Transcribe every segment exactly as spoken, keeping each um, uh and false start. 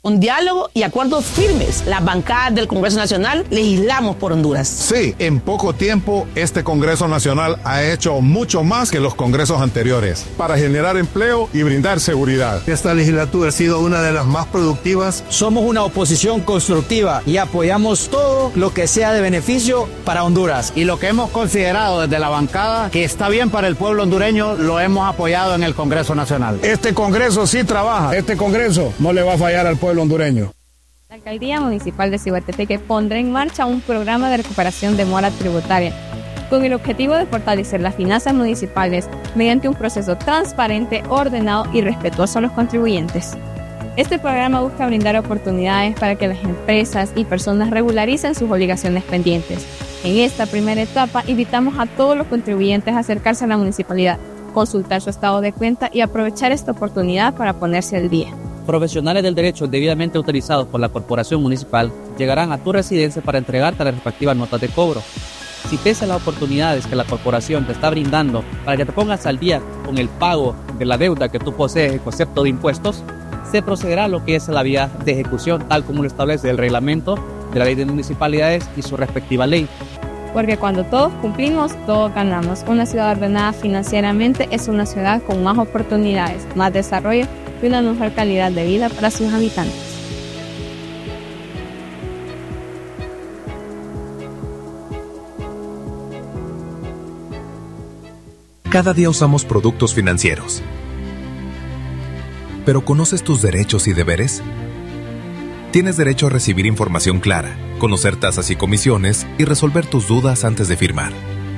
Con diálogo y acuerdos firmes, las bancadas del Congreso Nacional legislamos por Honduras. Sí, en poco tiempo este Congreso Nacional ha hecho mucho más que los congresos anteriores para generar empleo y brindar seguridad. Esta legislatura ha sido una de las más productivas. Somos una oposición constructiva y apoyamos todo lo que sea de beneficio para Honduras. Y lo que hemos considerado desde la bancada que está bien para el pueblo hondureño, lo hemos apoyado en el Congreso Nacional. Este Congreso sí trabaja. Este Congreso no le va a fallar al pueblo hondureño. La Alcaldía Municipal de Ciguatepeque pondrá en marcha un programa de recuperación de mora tributaria con el objetivo de fortalecer las finanzas municipales mediante un proceso transparente, ordenado y respetuoso a los contribuyentes. Este programa busca brindar oportunidades para que las empresas y personas regularicen sus obligaciones pendientes. En esta primera etapa, invitamos a todos los contribuyentes a acercarse a la municipalidad, consultar su estado de cuenta y aprovechar esta oportunidad para ponerse al día. Profesionales del derecho debidamente autorizados por la Corporación Municipal llegarán a tu residencia para entregarte las respectivas notas de cobro. Si pese a las oportunidades que la corporación te está brindando para que te pongas al día con el pago de la deuda que tú posees en concepto de impuestos, se procederá a lo que es la vía de ejecución tal como lo establece el reglamento de la Ley de Municipalidades y su respectiva ley. Porque cuando todos cumplimos, todos ganamos. Una ciudad ordenada financieramente es una ciudad con más oportunidades, más desarrollo y una mejor calidad de vida para sus habitantes. Cada día usamos productos financieros. ¿Pero conoces tus derechos y deberes? Tienes derecho a recibir información clara, conocer tasas y comisiones y resolver tus dudas antes de firmar.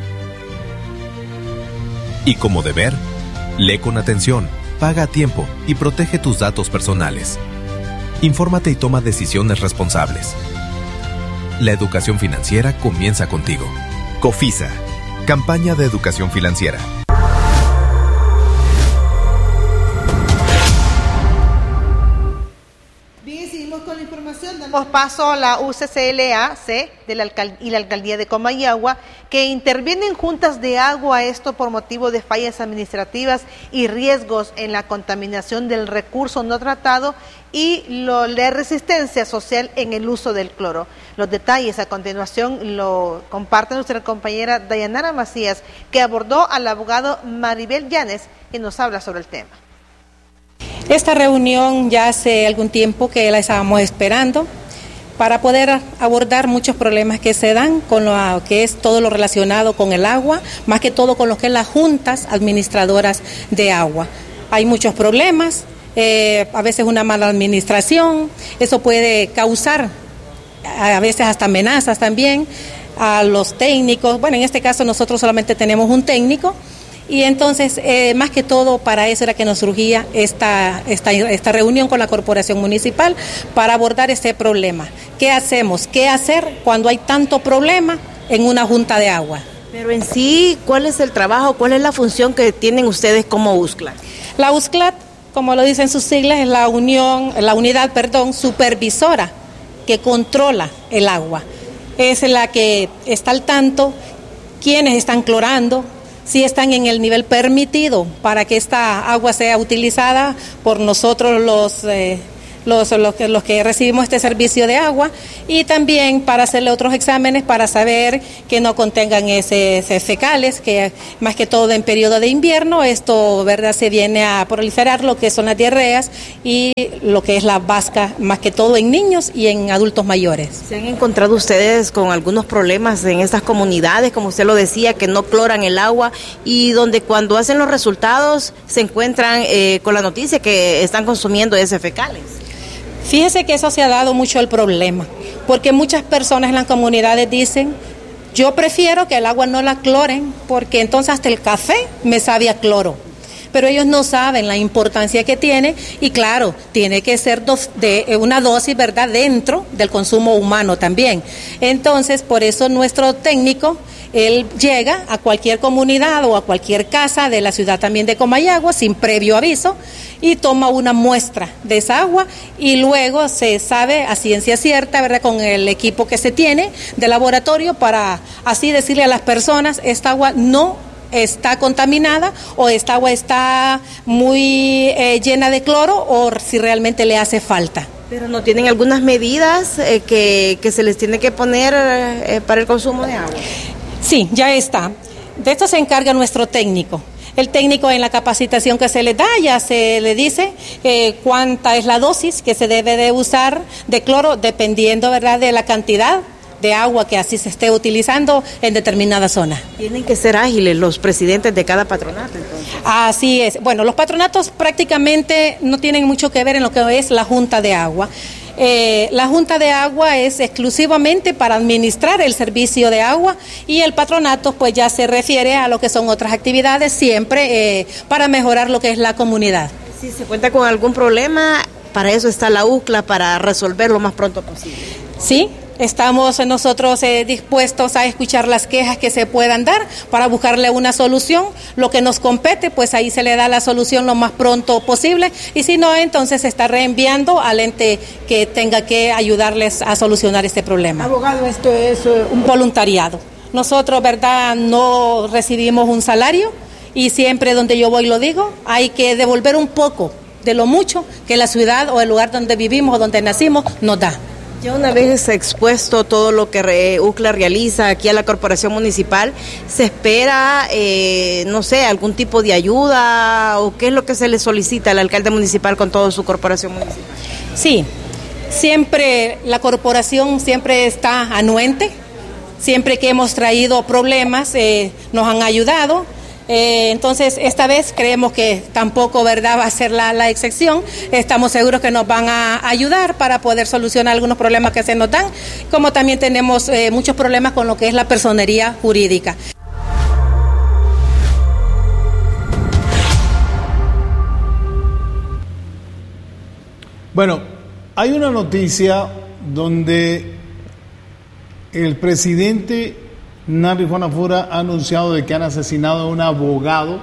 Y como deber, lee con atención, paga a tiempo y protege tus datos personales. Infórmate y toma decisiones responsables. La educación financiera comienza contigo. COFISA, Campaña de Educación Financiera. Damos paso a la U C C L A C de la Alcal- y la Alcaldía de Comayagua, que intervienen juntas de agua, esto por motivo de fallas administrativas y riesgos en la contaminación del recurso no tratado y lo, la resistencia social en el uso del cloro. Los detalles a continuación lo comparte nuestra compañera Dayanara Macías, que abordó al abogado Maribel Llanes, que nos habla sobre el tema. Esta reunión ya hace algún tiempo que la estábamos esperando para poder abordar muchos problemas que se dan con lo que es todo lo relacionado con el agua, más que todo con lo que es las juntas administradoras de agua. Hay muchos problemas, eh, a veces una mala administración, eso puede causar a veces hasta amenazas también a los técnicos. Bueno, en este caso nosotros solamente tenemos un técnico. Y entonces, eh, más que todo, para eso era que nos surgía esta, esta, esta reunión con la Corporación Municipal para abordar este problema. ¿Qué hacemos? ¿Qué hacer cuando hay tanto problema en una junta de agua? Pero en sí, ¿cuál es el trabajo, cuál es la función que tienen ustedes como U S C L A T? La U S C L A T, como lo dicen sus siglas, es la unión, la unidad, perdón, supervisora que controla el agua. Es la que está al tanto, quiénes están clorando, si están en el nivel permitido para que esta agua sea utilizada por nosotros los, eh, los, los, que, los que recibimos este servicio de agua, y también para hacerle otros exámenes para saber que no contengan heces fecales, que más que todo en periodo de invierno esto, ¿verdad?, se viene a proliferar lo que son las diarreas y lo que es la vasca, más que todo en niños y en adultos mayores. ¿Se han encontrado ustedes con algunos problemas en estas comunidades, como usted lo decía, que no cloran el agua y donde cuando hacen los resultados se encuentran eh, con la noticia que están consumiendo heces fecales? Fíjese que eso se ha dado mucho el problema, porque muchas personas en las comunidades dicen, yo prefiero que el agua no la cloren, porque entonces hasta el café me sabe a cloro. Pero ellos no saben la importancia que tiene, y claro, tiene que ser dos, de una dosis, ¿verdad?, dentro del consumo humano también. Entonces, por eso nuestro técnico, él llega a cualquier comunidad o a cualquier casa de la ciudad también de Comayagua sin previo aviso y toma una muestra de esa agua, y luego se sabe a ciencia cierta, ¿verdad?, con el equipo que se tiene de laboratorio, para así decirle a las personas, esta agua no está contaminada o esta agua está muy eh, llena de cloro, o si realmente le hace falta. Pero no tienen algunas medidas eh, que, que se les tiene que poner eh, para el consumo de agua. Sí, ya está. De esto se encarga nuestro técnico. El técnico en la capacitación que se le da ya se le dice eh, cuánta es la dosis que se debe de usar de cloro dependiendo, ¿verdad?, de la cantidad de agua que así se esté utilizando en determinada zona. Tienen que ser ágiles los presidentes de cada patronato, entonces. Así es. Bueno, los patronatos prácticamente no tienen mucho que ver en lo que es la Junta de Agua. Eh, la Junta de Agua es exclusivamente para administrar el servicio de agua y el patronato pues ya se refiere a lo que son otras actividades siempre eh, para mejorar lo que es la comunidad. Si se cuenta con algún problema, para eso está la U C L A, para resolver lo más pronto posible. Sí. Estamos nosotros eh, dispuestos a escuchar las quejas que se puedan dar para buscarle una solución. Lo que nos compete, pues ahí se le da la solución lo más pronto posible y si no, entonces se está reenviando al ente que tenga que ayudarles a solucionar este problema. Abogado, esto es uh, un voluntariado. Nosotros, ¿verdad?, no recibimos un salario y siempre donde yo voy lo digo, hay que devolver un poco de lo mucho que la ciudad o el lugar donde vivimos o donde nacimos nos da. Ya una vez expuesto todo lo que U C L A realiza aquí a la Corporación Municipal, ¿se espera, eh, no sé, algún tipo de ayuda o qué es lo que se le solicita al alcalde municipal con toda su corporación municipal? Sí, siempre la corporación siempre está anuente, siempre que hemos traído problemas eh, nos han ayudado. Eh, entonces, esta vez creemos que tampoco, ¿verdad?, va a ser la, la excepción. Estamos seguros que nos van a ayudar para poder solucionar algunos problemas que se nos dan, como también tenemos eh, muchos problemas con lo que es la personería jurídica. Bueno, hay una noticia donde el presidente Narri Fonafura ha anunciado de que han asesinado a un abogado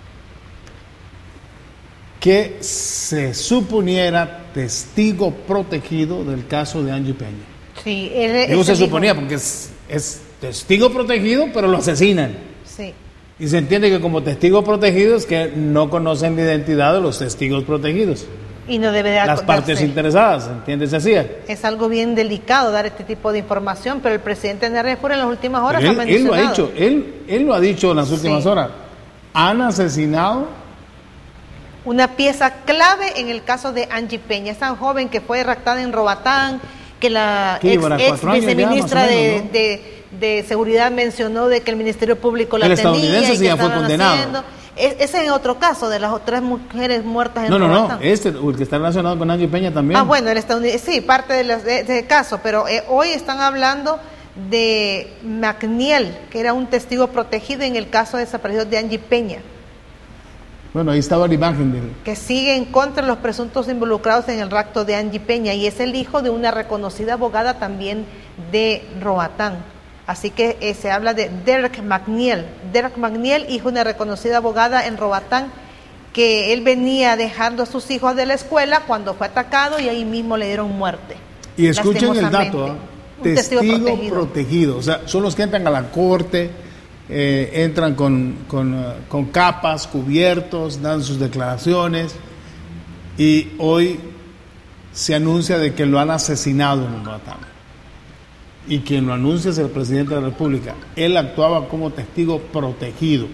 que se suponiera testigo protegido del caso de Angie Peña. Sí, él, Digo, se suponía porque es, es testigo protegido, pero lo asesinan. Sí. Y se entiende que como testigo protegido es que no conocen la identidad de los testigos protegidos. Y no debe de las partes interesadas, ¿entiendes? Así es algo bien delicado dar este tipo de información, pero el presidente Narri Fonafura en las últimas horas él, ha mencionado. Él lo ha dicho, él, él lo ha dicho en las últimas sí. horas. Han asesinado una pieza clave en el caso de Angie Peña, esa joven que fue raptada en Robatán, que la ex, ex viceministra de, ¿no? de, de Seguridad mencionó de que el Ministerio Público la el tenía estadounidense y que ya fue condenado. Haciendo. Ese es otro caso de las otras mujeres muertas en No, no, Robatán. no, este, el que está relacionado con Angie Peña también. Ah, bueno, el estadounidense, sí, parte de, los, de, de ese caso, pero eh, hoy están hablando de McNeil, que era un testigo protegido en el caso de desaparición de Angie Peña. Bueno, ahí estaba la imagen de él. Que sigue en contra de los presuntos involucrados en el rapto de Angie Peña y es el hijo de una reconocida abogada también de Robatán. Así que eh, se habla de Derek McNeil. Derek McNeil, hijo de una reconocida abogada en Robatán, que él venía dejando a sus hijos de la escuela cuando fue atacado y ahí mismo le dieron muerte. Y escuchen el dato, ¿eh? Testigo, testigo protegido. protegido. O sea, son los que entran a la corte, eh, entran con, con, uh, con capas, cubiertos, dan sus declaraciones y hoy se anuncia de que lo han asesinado en Robatán. Y quien lo anuncia es el presidente de la República. Él actuaba como testigo protegido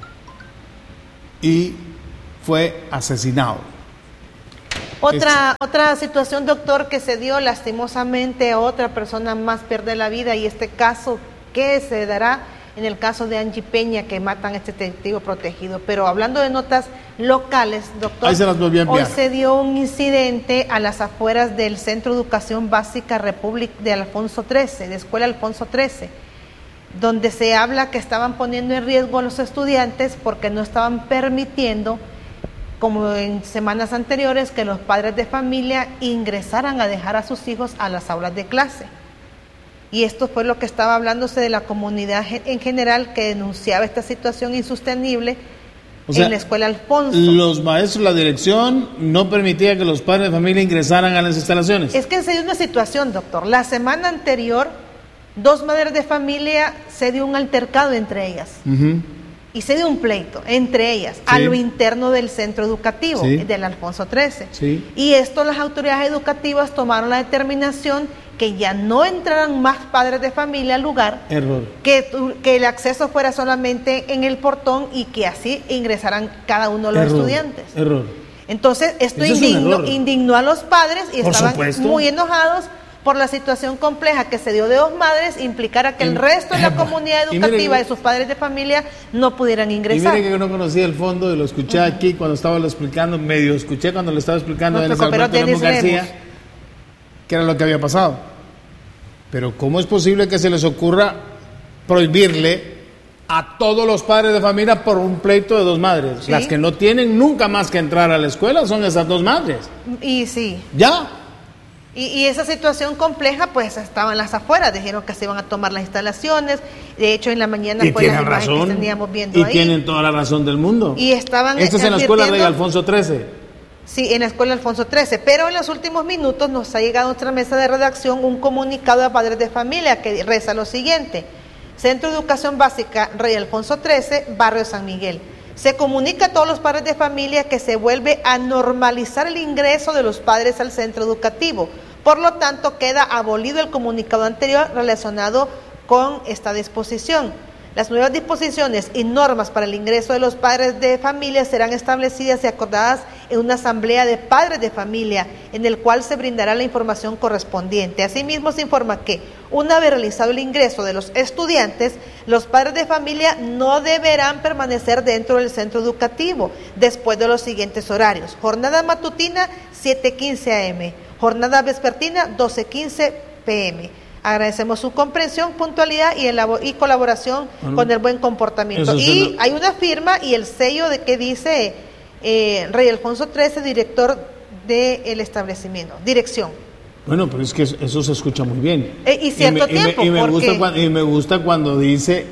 y fue asesinado. Otra, este. otra situación, doctor, que se dio lastimosamente, otra persona más pierde la vida y este caso, ¿qué se dará en el caso de Angie Peña que matan a este testigo protegido? Pero hablando de notas locales, doctor, Ahí se las volví a enviar. Hoy se dio un incidente a las afueras del Centro de Educación Básica República de Alfonso trece, de Escuela Alfonso trece, donde se habla que estaban poniendo en riesgo a los estudiantes porque no estaban permitiendo, como en semanas anteriores, que los padres de familia ingresaran a dejar a sus hijos a las aulas de clase. Y esto fue lo que estaba hablándose de la comunidad en general, que denunciaba esta situación insostenible o sea, en la Escuela Alfonso. Los maestros, la dirección, no permitía que los padres de familia ingresaran a las instalaciones. Es que se dio una situación, doctor. La semana anterior, dos madres de familia se dio un altercado entre ellas. Uh-huh. y se dio un pleito entre ellas sí. a lo interno del centro educativo sí. del Alfonso trece. Sí. Y esto las autoridades educativas tomaron la determinación que ya no entraran más padres de familia al lugar, Error. Que, que el acceso fuera solamente en el portón y que así ingresaran cada uno de los Error. estudiantes. Error. Entonces esto Eso indignó, es indignó a los padres y Por estaban supuesto. muy enojados por la situación compleja que se dio de dos madres, implicara que el resto de la comunidad educativa de sus padres de familia no pudieran ingresar. Y mire que yo no conocía el fondo y lo escuché uh-huh. aquí cuando estaba lo explicando, medio escuché cuando lo estaba explicando a Alberto Lemus García, que era lo que había pasado. Pero ¿cómo es posible que se les ocurra prohibirle a todos los padres de familia por un pleito de dos madres? ¿Sí? Las que no tienen nunca más que entrar a la escuela son esas dos madres. Y sí. ¿Ya? Y, y esa situación compleja, pues estaban las afueras, dijeron que se iban a tomar las instalaciones. De hecho, en la mañana fue la imagen que teníamos viendo y ahí. Y tienen toda la razón del mundo. Y estaban. Esto es en la escuela Rey Alfonso trece. Sí, en la escuela Alfonso trece. Pero en los últimos minutos nos ha llegado a nuestra mesa de redacción un comunicado a padres de familia que reza lo siguiente: Centro de Educación Básica Rey Alfonso trece, Barrio San Miguel. Se comunica a todos los padres de familia que se vuelve a normalizar el ingreso de los padres al centro educativo. Por lo tanto, queda abolido el comunicado anterior relacionado con esta disposición. Las nuevas disposiciones y normas para el ingreso de los padres de familia serán establecidas y acordadas en una asamblea de padres de familia, en el cual se brindará la información correspondiente. Asimismo, se informa que, una vez realizado el ingreso de los estudiantes, los padres de familia no deberán permanecer dentro del centro educativo después de los siguientes horarios: jornada matutina siete quince a eme, jornada vespertina doce quince pe eme. Agradecemos su comprensión, puntualidad y, y colaboración bueno, con el buen comportamiento. Y lo... hay una firma y el sello de que dice eh, Rey Alfonso trece, director del establecimiento, dirección. Bueno, pero es que eso se escucha muy bien. Eh, y cierto y me, tiempo. Y me, y, me porque... gusta cuando, y me gusta cuando dice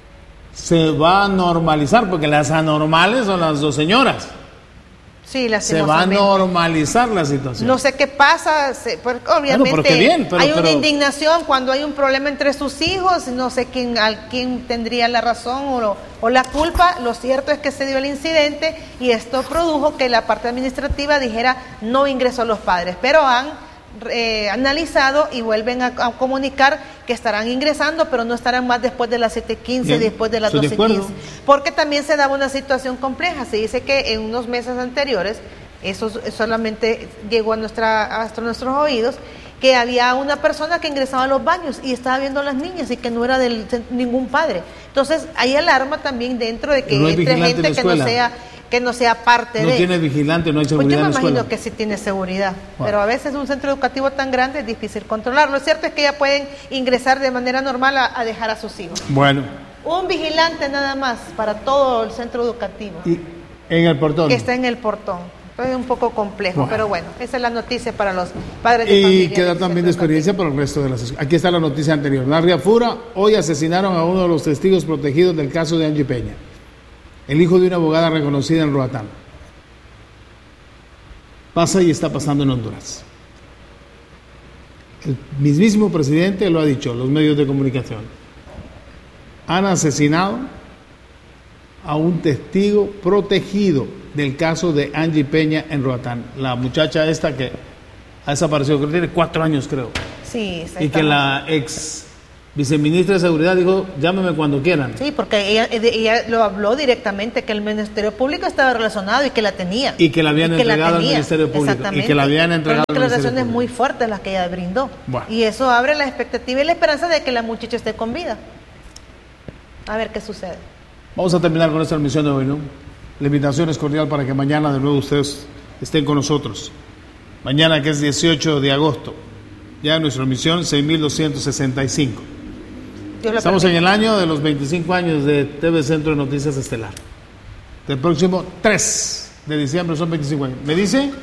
se va a normalizar, porque las anormales son las dos señoras. Sí, se va a normalizar la situación. No sé qué pasa, se, porque obviamente bueno, bien, pero, hay una pero... indignación cuando hay un problema entre sus hijos, no sé quién, a quién tendría la razón o, lo, o la culpa. Lo cierto es que se dio el incidente y esto produjo que la parte administrativa dijera no ingresó a los padres, pero han eh, analizado y vuelven a, a comunicar que estarán ingresando, pero no estarán más después de las siete quince, después de las doce quince, porque también se daba una situación compleja. Se dice que en unos meses anteriores, eso solamente llegó a, nuestra, a nuestros oídos, que había una persona que ingresaba a los baños y estaba viendo a las niñas y que no era de ningún padre. Entonces hay alarma también dentro de que no entre gente que no sea que no sea parte no de... No tiene vigilante, no hay seguridad. Pues yo me en la imagino escuela. que sí tiene seguridad, bueno. pero a veces un centro educativo tan grande es difícil controlarlo. Lo cierto es que ya pueden ingresar de manera normal a, a dejar a sus hijos. Bueno. Un vigilante nada más para todo el centro educativo. Y en el portón. Que está en el portón. Es un poco complejo, bueno. pero bueno, esa es la noticia para los padres de y familia. Y queda también de experiencia para el resto de las... Aquí está la noticia anterior. La Riafura, hoy asesinaron a uno de los testigos protegidos del caso de Angie Peña, el hijo de una abogada reconocida en Roatán. Pasa y está pasando en Honduras. El mismísimo presidente lo ha dicho, los medios de comunicación. Han asesinado a un testigo protegido del caso de Angie Peña en Roatán. La muchacha esta que ha desaparecido, creo que tiene cuatro años, creo. Sí, y que la ex viceministra de Seguridad dijo, llámeme cuando quieran. Sí, porque ella, ella lo habló directamente, que el Ministerio Público estaba relacionado y que la tenía. Y que la habían entregado al Ministerio Público. Exactamente. Y que la habían entregado al Ministerio Público. Declaraciones muy fuertes las que ella brindó. Bueno. Y eso abre la expectativa y la esperanza de que la muchacha esté con vida. A ver qué sucede. Vamos a terminar con esta emisión de hoy, ¿no? La invitación es cordial para que mañana de nuevo ustedes estén con nosotros. Mañana, que es dieciocho de agosto, ya nuestra emisión seis mil doscientos sesenta y cinco. Estamos en el año de los veinticinco años de T V Centro de Noticias Estelar. Del próximo tres de diciembre son veinticinco años. ¿Me dice?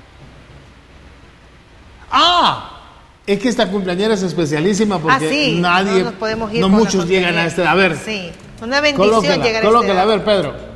¡Ah! Es que esta cumpleañera es especialísima porque ah, sí. nadie, no, nos podemos ir no muchos llegan a este. A ver, sí. Una bendición colóquela, llegar colóquela, a este. A ver, Pedro.